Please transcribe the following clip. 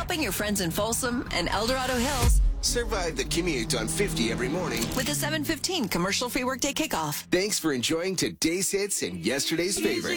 helping your friends in Folsom and El Dorado Hills Survive the commute on 50 every morning. with the 7:15 commercial-free workday kickoff. Thanks for enjoying today's hits and yesterday's favorites.